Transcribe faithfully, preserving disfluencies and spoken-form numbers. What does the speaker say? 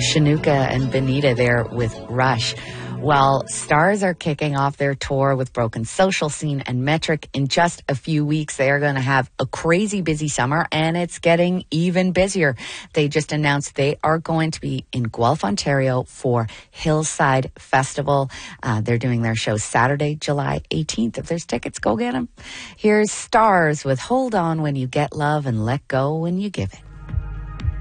Shanuka and Benita there with Rush. Well, Stars are kicking off their tour with Broken Social Scene and Metric in just a few weeks. They are going to have a crazy busy summer, and it's getting even busier. They just announced they are going to be in Guelph, Ontario for Hillside Festival. Uh, they're doing their show Saturday, July eighteenth. If there's tickets, go get them. Here's Stars with Hold On When You Get Love and Let Go When You Give It.